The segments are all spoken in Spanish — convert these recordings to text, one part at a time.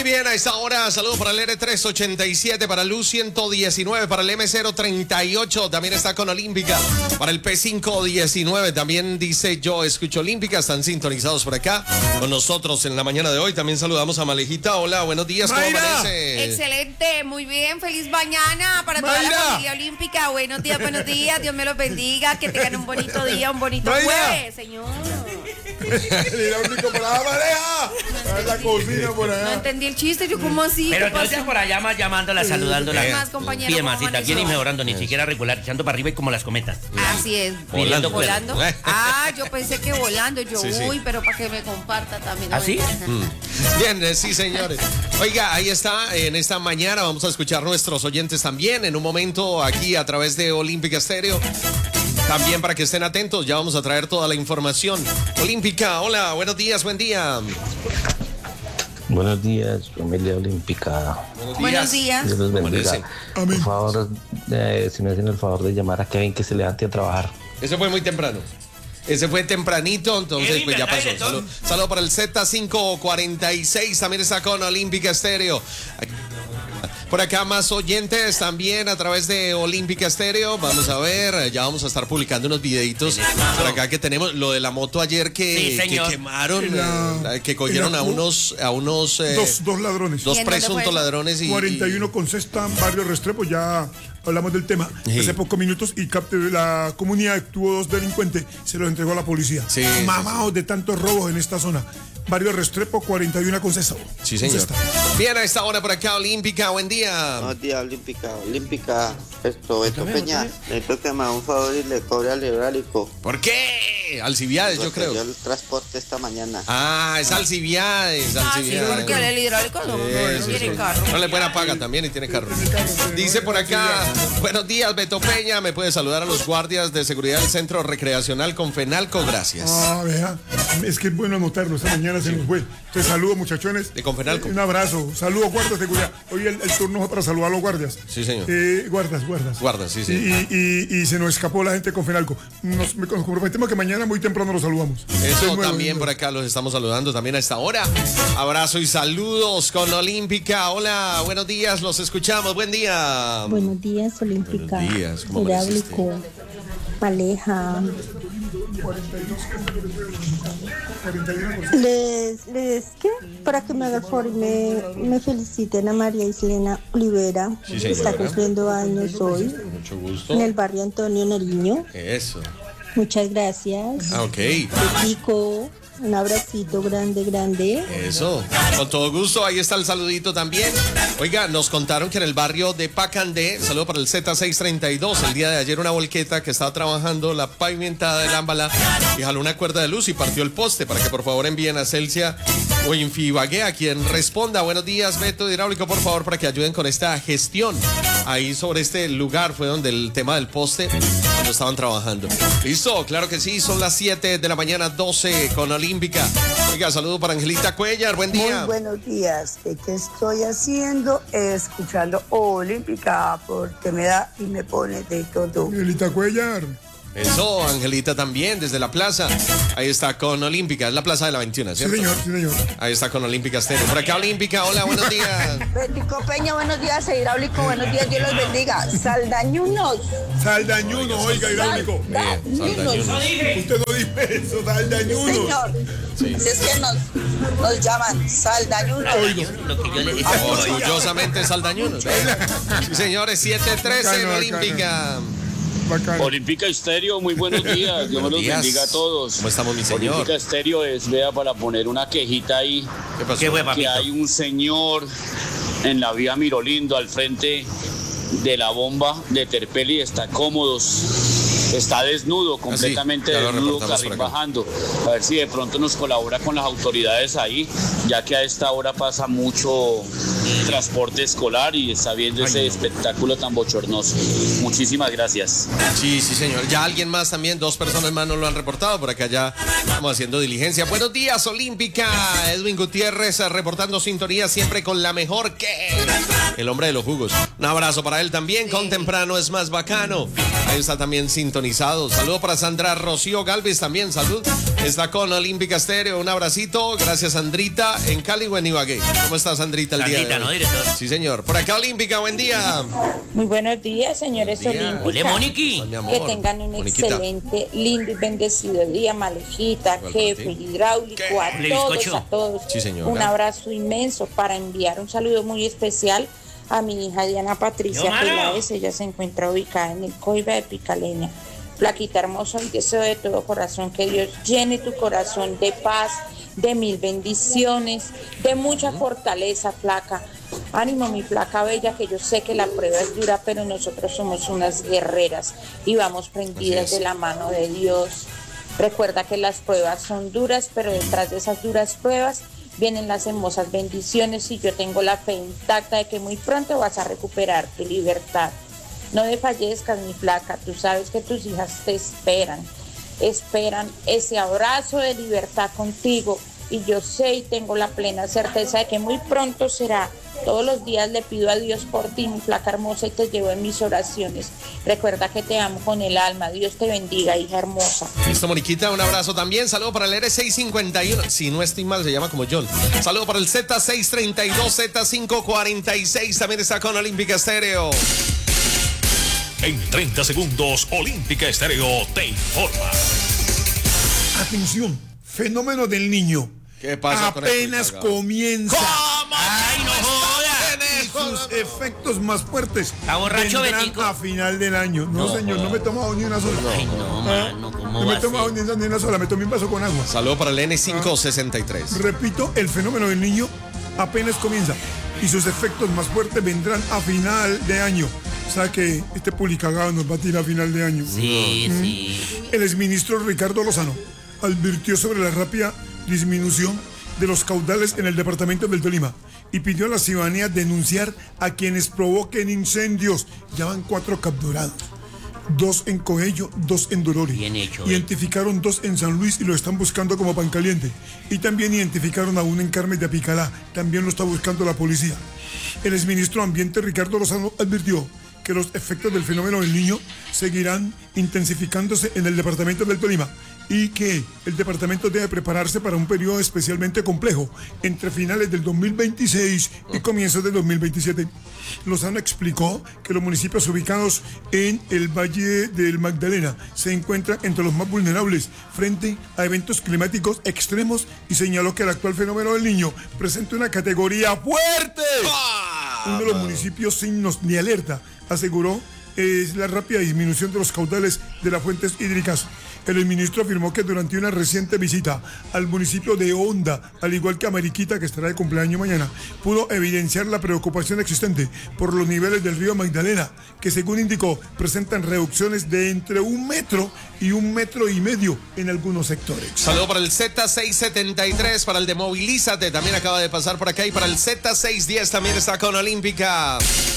bien, a esta hora, saludos para el R387, para el U119, para el M038, también está con Olímpica, para el P519, también dice yo escucho Olímpica, están sintonizados por acá con nosotros en la mañana de hoy. También saludamos a Malejita, hola, buenos días, ¿cómo amanece? Excelente, muy bien, feliz mañana para toda la familia olímpica. Buenos días, Dios me los bendiga, que tengan un bonito día, un bonito jueves, señor. Hidráulico por allá, Mareja. La cocina por allá. No entendí el chiste, yo como así. Pero entonces por allá más llamándola, saludándola. ¿Qué más, compañero? Y demás, y también y mejorando, ni siquiera regular, echando para arriba y como las cometas. Así es. Volando. ¿Volando? Ah, yo pensé que volando. Yo, Sí. uy, pero para que me comparta también. ¿Ah, sí? Bien, sí, señores. Oiga, ahí está, en esta mañana vamos a escuchar nuestros oyentes también, en un momento aquí a través de Olímpica Estéreo. También para que estén atentos, ya vamos a traer toda la información. Olímpica, hola, buenos días, buen día. Buenos días, familia olímpica. Buenos días. Dios los bendiga. Amanece. Por favor, si me hacen el favor de llamar a Kevin que se levante a trabajar. Ese fue muy temprano. Ese fue tempranito, entonces pues ya pasó. Saludo para el Z546, también está con Olímpica Estéreo. Por acá más oyentes también a través de Olímpica Estéreo. Vamos a ver, ya vamos a estar publicando unos videitos por acá que tenemos. Lo de la moto ayer que quemaron, que cogieron a unos dos ladrones. dos presuntos ladrones. 41 con cesta, barrio Restrepo, ya hablamos del tema Sí. hace pocos minutos y la comunidad tuvo dos delincuentes, se los entregó a la policía. Sí, Mamados de tantos robos en esta zona. Barrio Restrepo, 41 con cesta. Sí, señor. Bien, a esta hora por acá, Olímpica, buen día. Buenos días, Olímpica, Beto Peña, necesito que me haga un favor y le cobre al hidráulico. ¿Por qué? Alcibiades, yo creo. Yo el transporte esta mañana. Ah, es Alcibiades, Sí, porque el hidráulico no tiene carro. No le buena paga también y tiene carro. Dice por acá, buenos días, Beto Peña, me puede saludar a los guardias de seguridad del Centro Recreacional con Fenalco, gracias. Ah, vea, es que es bueno anotarlo, esta mañana se nos fue. Te saludo, muchachones. De Confenalco. Un abrazo, saludos, guardias de seguridad. Hoy el turno fue para saludar a los guardias. Sí, señor. Guardas. Guardas, sí. Y se nos escapó la gente con Fenalco. Nos comprometemos que mañana muy temprano los saludamos. Eso también por acá los estamos saludando también a esta hora. Abrazo y saludos con Olímpica. Hola, buenos días, los escuchamos. Buen día. Buenos días, Olímpica. Buenos días, ¿cómo amaneciste? Hidráulico, Maleja. ¿Qué? Para que me haga el favor y me feliciten a María Islena Olivera, Sí, que señora. está cumpliendo años hoy, Mucho gusto. en el barrio Antonio Nariño. Eso. Muchas gracias. Ah, ok. Pico, un abracito grande. Eso, con todo gusto, ahí está el saludito también. Oiga, nos contaron que en el barrio de Pacandé, saludo para el Z632, el día de ayer una volqueta que estaba trabajando la pavimentada del Ámbala y jaló una cuerda de luz y partió el poste, para que por favor envíen a Celsia o Infibagué a quien responda. Buenos días, Beto de Hidráulico, por favor, para que ayuden con esta gestión. Ahí sobre este lugar fue donde el tema del poste, cuando estaban trabajando. ¿Listo? Claro que sí, son las 7 de la mañana, 12 con Olímpica. Oiga, saludo para Angelita Cuellar, buen día. Muy buenos días. ¿Qué estoy haciendo? Escuchando Olímpica, porque me da y me pone de todo. Angelita Cuellar. Eso, Angelita también, desde la plaza. Ahí está con Olímpica, es la plaza de la 21, ¿cierto? Sí, señor. Ahí está con Olímpica Estéreo. Por acá, Olímpica, hola, buenos días. Betico Peña, buenos días. Hidráulico, buenos días. Dios los bendiga. Saldañunos. Saldañuno, oiga, hidráulico. Saldañunos. Usted no dice eso, Saldañuno. Señor. Sí. Si es que nos llaman Saldañunos. Lo que yo le decía. Orgullosamente saldañunos. Sí, señores, 7:13 en Olímpica. Bacano. Olímpica Estéreo, muy buenos días. Dios me los bendiga a todos. ¿Cómo estamos, mi señor? Olímpica Estéreo es, vea, para poner una quejita ahí. ¿Qué pasó? ¿Qué fue, Que papito? hay un señor en la vía Mirolindo al frente de la bomba de Terpeli, está cómodos, está desnudo, completamente ya lo desnudo, reportamos carril por acá. bajando. A ver si de pronto nos colabora con las autoridades ahí, ya que a esta hora pasa mucho transporte escolar y está viendo ese espectáculo tan bochornoso. Muchísimas gracias. Sí, señor. Ya alguien más también, 2 personas más nos lo han reportado. Por acá ya estamos haciendo diligencia. Buenos días, Olímpica. Edwin Gutiérrez reportando sintonía siempre con la mejor que... El hombre de los jugos. Un abrazo para él también. Sí. Con temprano es más bacano. Ahí está también sintonizado. Saludo para Sandra Rocío Galvez también. Salud. Está con Olímpica Estéreo. Un abracito. Gracias, Sandrita. En Cali o en Ibagué. ¿Cómo está, Sandrita, el día de hoy? ¿No, director? Sí, señor. Por acá, Olímpica. Buen día. Muy buenos días, señores Olímpicos. Hola, Moniqui. Que tengan un excelente, lindo y bendecido día, Malejita, jefe, hidráulico, a todos. Sí, señor. Un abrazo inmenso para enviar un saludo muy especial a mi hija Diana Patricia Peláez. Ella se encuentra ubicada en el Coiba de Picaleña. Flaquita hermosa, y deseo de todo corazón que Dios llene tu corazón de paz, de mil bendiciones, de mucha fortaleza, flaca. Ánimo, mi flaca bella, que yo sé que la prueba es dura, pero nosotros somos unas guerreras y vamos prendidas de la mano de Dios. Recuerda que las pruebas son duras, pero detrás de esas duras pruebas vienen las hermosas bendiciones, y yo tengo la fe intacta de que muy pronto vas a recuperar tu libertad. No desfallezcas, mi flaca, tú sabes que tus hijas te esperan ese abrazo de libertad contigo, y yo sé y tengo la plena certeza de que muy pronto será. Todos los días le pido a Dios por ti, mi flaca hermosa, y te llevo en mis oraciones. Recuerda que te amo con el alma. Dios te bendiga, hija hermosa. Listo, Moniquita, un abrazo también. Saludo para el R651. Si no estoy mal, se llama como John. Saludo para el Z632, Z546. También está con Olímpica Estéreo. En 30 segundos, Olímpica Estéreo te informa. Atención, fenómeno del niño. ¿Qué pasa? Apenas comienza. ¿Cómo? ¡Ay, no jodas! Y sus efectos más fuertes ¿Está borracho, vendrán Betico? a final del año. No, señor, no me he tomado ni una sola. Ay, no, mano, ¿cómo No me va he a tomado ser? ni una sola, me tomé un vaso con agua. Saludo para el N563. Repito, el fenómeno del niño apenas comienza y sus efectos más fuertes vendrán a final de año. O sea que este pulicagado nos va a tirar a final de año. Sí. El exministro Ricardo Lozano advirtió sobre la rápida disminución de los caudales en el departamento del Tolima y pidió a la ciudadanía denunciar a quienes provoquen incendios. Ya van 4 capturados. 2 en Coello, 2 en Dorori. Bien hecho. Identificaron 2 en San Luis y lo están buscando como pan caliente. Y también identificaron a uno en Carmen de Apicalá. También lo está buscando la policía. El exministro de Ambiente Ricardo Lozano advirtió que los efectos del fenómeno del niño seguirán intensificándose en el departamento del Tolima y que el departamento debe prepararse para un periodo especialmente complejo entre finales del 2026 y comienzos del 2027. Lozano explicó que los municipios ubicados en el Valle del Magdalena se encuentran entre los más vulnerables frente a eventos climáticos extremos y señaló que el actual fenómeno del niño presenta una categoría fuerte. Uno de los municipios signos de alerta, aseguró, es la rápida disminución de los caudales de las fuentes hídricas. El ministro afirmó que durante una reciente visita al municipio de Honda, al igual que a Mariquita, que estará de cumpleaños mañana, pudo evidenciar la preocupación existente por los niveles del río Magdalena, que según indicó presentan reducciones de entre 1 metro y 1,5 metros en algunos sectores. Saludo para el Z673, para el de Movilízate, también acaba de pasar por acá, y para el Z610 también está con Olímpica.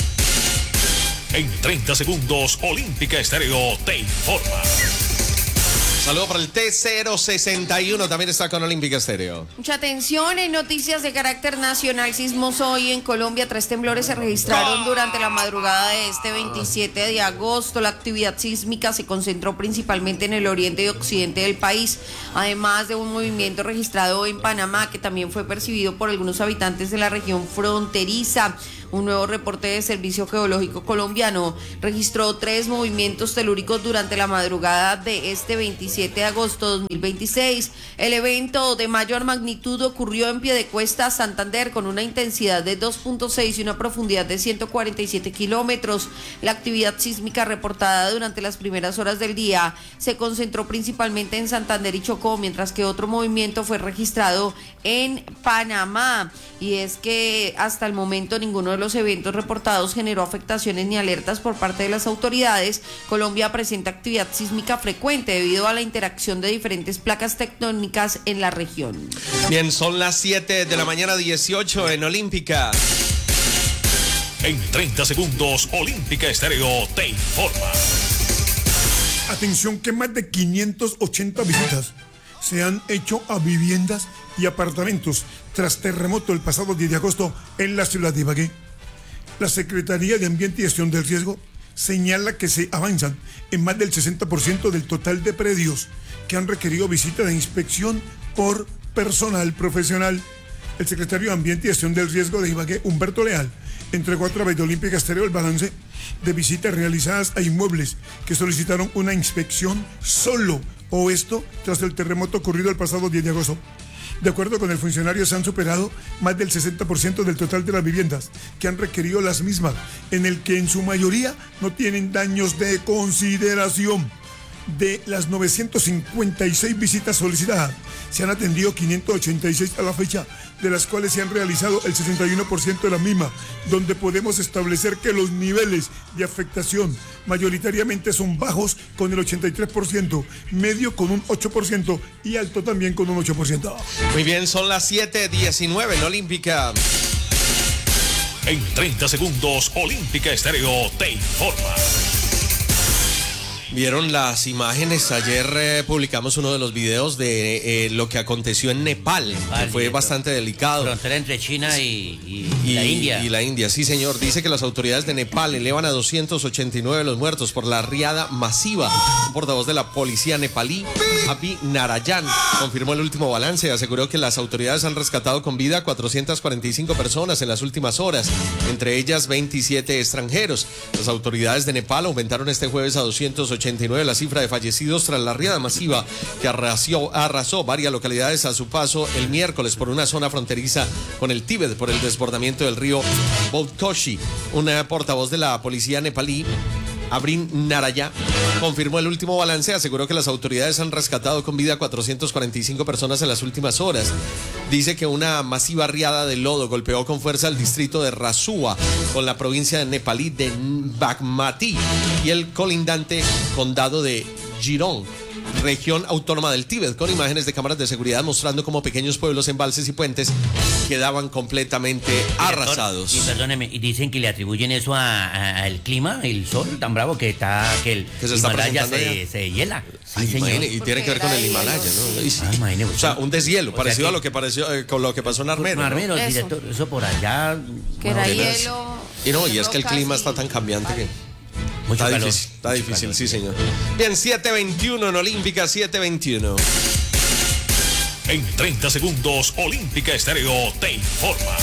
En 30 segundos, Olímpica Estéreo te informa. Saludo para el T061, también está con Olímpica Estéreo. Mucha atención en noticias de carácter nacional. Sismos hoy en Colombia. 3 temblores se registraron durante la madrugada de este 27 de agosto. La actividad sísmica se concentró principalmente en el oriente y occidente del país, además de un movimiento registrado en Panamá que también fue percibido por algunos habitantes de la región fronteriza. Un nuevo reporte de Servicio Geológico Colombiano registró 3 movimientos telúricos durante la madrugada de este 27 de agosto de 2026. El evento de mayor magnitud ocurrió en Piedecuesta, Santander, con una intensidad de 2.6 y una profundidad de 147 kilómetros. La actividad sísmica reportada durante las primeras horas del día se concentró principalmente en Santander y Chocó, mientras que otro movimiento fue registrado en Panamá. Y es que hasta el momento ninguno de los eventos reportados generó afectaciones ni alertas por parte de las autoridades. Colombia presenta actividad sísmica frecuente debido a la interacción de diferentes placas tectónicas en la región. Bien, son las 7 de la mañana 18 en Olímpica. En 30 segundos, Olímpica Estéreo te informa. Atención, que más de 580 visitas se han hecho a viviendas y apartamentos tras terremoto el pasado 10 de agosto en la ciudad de Ibagué. La Secretaría de Ambiente y Gestión del Riesgo señala que se avanzan en más del 60% del total de predios que han requerido visita de inspección por personal profesional. El secretario de Ambiente y Gestión del Riesgo de Ibagué, Humberto Leal, entregó a través de Olímpica Estéreo el balance de visitas realizadas a inmuebles que solicitaron una inspección solo, o esto tras el terremoto ocurrido el pasado 10 de agosto. De acuerdo con el funcionario, se han superado más del 60% del total de las viviendas que han requerido las mismas, en el que en su mayoría no tienen daños de consideración. De las 956 visitas solicitadas, se han atendido 586 a la fecha, de las cuales se han realizado el 61% de la misma, donde podemos establecer que los niveles de afectación mayoritariamente son bajos con el 83%, medio con un 8% y alto también con un 8%. Muy bien, son las 7:19 en Olímpica. En 30 segundos, Olímpica Estéreo te informa. ¿Vieron las imágenes? Ayer publicamos uno de los videos de lo que aconteció en Nepal, que fue bastante delicado. Frontera entre China y la India. Y la India, sí señor. Dice que las autoridades de Nepal elevan a 289 los muertos por la riada masiva. Un portavoz de la policía nepalí, Abhi Narayan, confirmó el último balance y aseguró que las autoridades han rescatado con vida 445 personas en las últimas horas, entre ellas 27 extranjeros. Las autoridades de Nepal aumentaron este jueves a 289 la cifra de fallecidos tras la riada masiva que arrasó varias localidades a su paso el miércoles por una zona fronteriza con el Tíbet por el desbordamiento del río Boutkoshi. Una portavoz de la policía nepalí, Abhi Narayan, confirmó el último balance, aseguró que las autoridades han rescatado con vida 445 personas en las últimas horas. Dice que una masiva riada de lodo golpeó con fuerza el distrito de Rasua con la provincia de nepalí de Bagmati y el colindante condado de Jirong, región autónoma del Tíbet, con imágenes de cámaras de seguridad mostrando cómo pequeños pueblos, embalses y puentes quedaban completamente arrasados. Y perdóneme, y dicen que le atribuyen eso al clima, el sol tan bravo que el Himalaya se hiela. Sí, señor. Y tiene que ver con el Himalaya, ¿no? Sí. O sea, un deshielo, parecido a lo que con lo que pasó en Armero. Armero, ¿no? Director, eso por allá. Que era hielo. Y es que el clima está tan cambiante que... Mucho calor. Está difícil, sí señor. Bien, 7:21 en Olímpica, 7:21. En 30 segundos, Olímpica Estéreo te informa.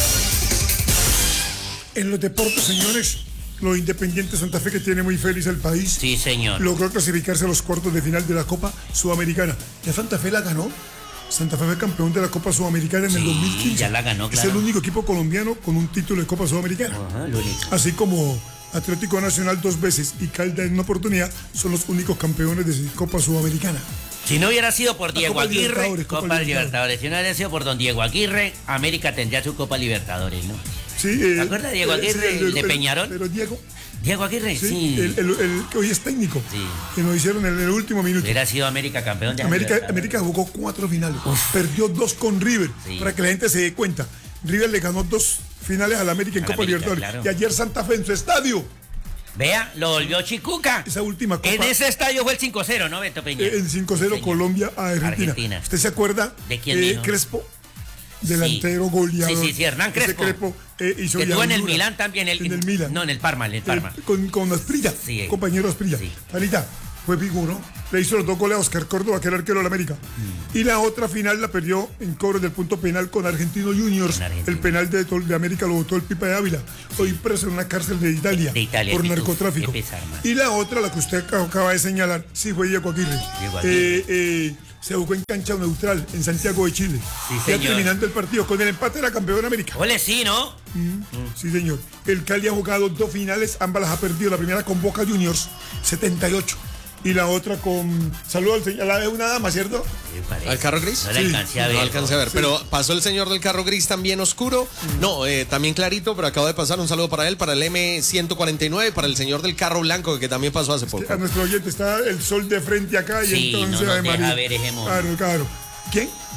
En los deportes, señores, los Independientes Santa Fe, que tiene muy feliz al país. Sí, señor. Logró clasificarse a los cuartos de final de la Copa Sudamericana. Ya Santa Fe la ganó. Santa Fe fue campeón de la Copa Sudamericana en el 2015. Ya la ganó, claro. Es el único equipo colombiano con un título de Copa Sudamericana. Ajá, lo único. Así como Atlético Nacional 2 veces y Caldas en una oportunidad son los únicos campeones de Copa Sudamericana. Si no hubiera sido por Diego Aguirre, Copa Libertadores. Si no hubiera sido por don Diego Aguirre, América tendría su Copa Libertadores, ¿no? Sí. ¿Te acuerdas de Diego Aguirre, de Peñarol? Pero Diego Aguirre, sí. El que hoy es técnico. Sí. Que nos hicieron en el último minuto. Hubiera sido América campeón de América jugó 4 finales. Perdió 2 con River. Sí. Para que la gente se dé cuenta. River le ganó 2 finales al América en Copa Libertadores. Claro. Y ayer Santa Fe en su estadio. Vea, lo volvió Chicuca. Esa última Copa. En ese estadio fue el 5-0, ¿no, Beto Peña? El 5-0 Colombia a Argentina. ¿Usted se acuerda? ¿De quién? Crespo. Delantero, goleador. Sí, Hernán Crespo. Hizo que estuvo en el Milán también. En el Milán. No, en el Parma. Con Asprilla. Sí. Compañero Asprilla. Sí. Marita, fue figuro. Le hizo los 2 goles a Oscar Córdoba, que era arquero de la América. Y la otra final la perdió en cobros del punto penal con Argentino Juniors. El penal de América lo votó el Pipa de Ávila. Hoy preso en una cárcel de Italia. Por narcotráfico. Y la otra, la que usted acaba de señalar, sí fue Diego Aguirre. Se jugó en cancha neutral en Santiago de Chile. Sí, ya terminando el partido con el empate de la campeona América. Ole, sí, ¿no? Sí, señor. El Cali ha jugado 2 finales, ambas las ha perdido. La primera con Boca Juniors, 78. Y la otra con... Saludos al señor, la de una dama, ¿cierto? ¿Al carro gris? No la alcancé a ver. No alcancé a ver, pero pasó el señor del carro gris también oscuro. No, también clarito, pero acaba de pasar. Un saludo para él, para el M149, para el señor del carro blanco, que también pasó hace poco. A nuestro oyente está el sol de frente acá y sí, entonces... No nos deja ver, Claro. ¿Quién?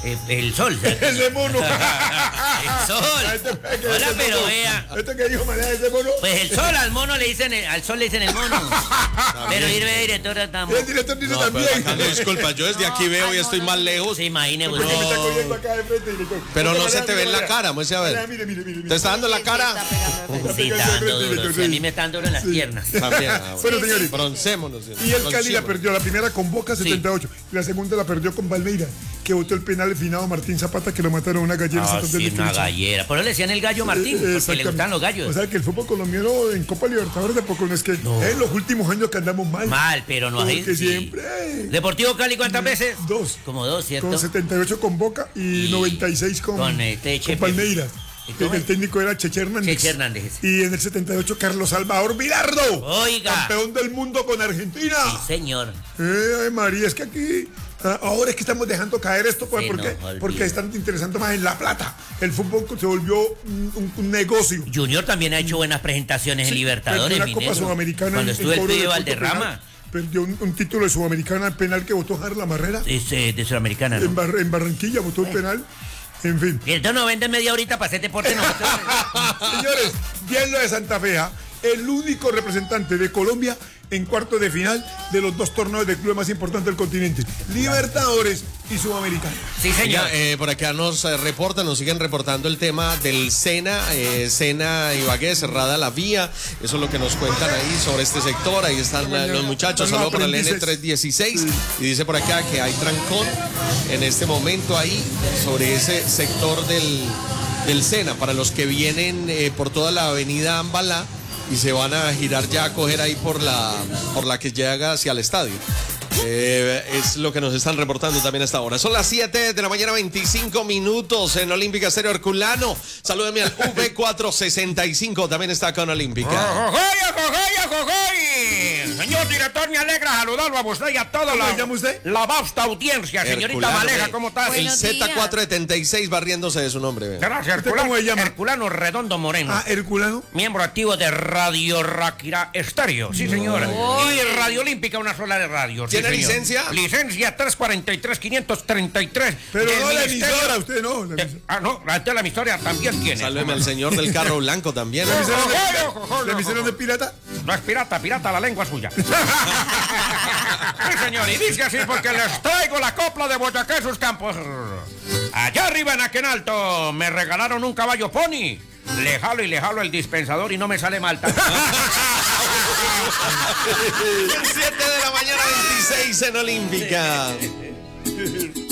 El sol. Ese mono. El sol. Hola, pero vea. ¿Esto que dijo María, ese mono? Pues el sol, al mono le dicen, al sol le dicen el mono. Pero irme directora estamos. El director dice también. No, disculpa, yo desde aquí veo y estoy más lejos. Se imagine, Porque me está cogiendo acá de frente, director. Pero no se te ve en la cara, muestre a ver. Mire. ¿Te está dando la cara? Sí, está dando duro. Sí, a mí me están duro en las piernas. También. Bueno, señores. Broncémonos. Y el Cali la perdió. La primera con Boca, 78. Y la segunda la perdió con Palmeiras, que votó el penal finado Martín Zapata, que lo mataron a una gallera. Sí, una gallera. Por eso le decían el gallo Martín, porque le gustan los gallos. O sea, que el fútbol colombiano en Copa Libertadores de poco no es que en los últimos años que andamos mal. Mal, pero no hay. Porque siempre. ¿Deportivo Cali cuántas veces? 2. Como 2, ¿cierto? Con 78 con Boca y 96 con Palmeiras. El técnico era Cheche Hernández. Y en el 78 Carlos Salvador Vilardo. Oiga. Campeón del mundo con Argentina. Sí, señor. Ay, María, es que aquí ahora es que estamos dejando caer esto, pues, porque están interesando más en la plata. El fútbol se volvió un negocio. Junior también ha hecho buenas presentaciones en Libertadores. Perdió una Copa Sudamericana. Cuando estuvo el pibe Valderrama. Perdió un título de Sudamericana, el penal que votó Harla Marrera. De Sudamericana, ¿no? En Barranquilla votó el penal. En fin. Y entonces no venden media horita para hacer deporte. Señores, bien lo de Santa Fe, el único representante de Colombia en cuartos de final de los dos torneos de club más importantes del continente, Libertadores y Sudamericana. Sí, señor. Por acá nos siguen reportando el tema del Sena Ibagué, cerrada la vía. Eso es lo que nos cuentan ahí sobre este sector. Ahí están los muchachos. Saludos para el N316. Y dice por acá que hay trancón en este momento ahí sobre ese sector del Sena. Para los que vienen por toda la avenida Ambalá y se van a girar ya a coger ahí por la que llega hacia el estadio. Es lo que nos están reportando también hasta ahora. Son las 7 de la mañana, 25 minutos en Olímpica Estéreo Herculano. Salúdeme al V465, también está con Olímpica. Señor director, me alegra saludarlo a usted y a toda la vasta audiencia. Señorita Maleja, ¿cómo está? El Z476 barriéndose de su nombre. Gracias, Herculano. ¿Cómo se llama? Herculano Redondo Moreno. Herculano. Miembro activo de Radio Ráquira Estéreo. Sí, señor. Y Radio Olímpica, una sola de radio. ¿Tiene licencia? Licencia 343-533. Pero no la emisora, usted no. No, la emisora también tiene. Sálveme al señor del carro blanco también. ¿La emisora de pirata? No es pirata, la lengua suya. Sí, señor, y dice así porque les traigo la copla de Boyacá y sus campos. Allá arriba en Aquenalto me regalaron un caballo pony. Le jalo el dispensador y no me sale malta. 7 de la mañana, 26 en Olímpica.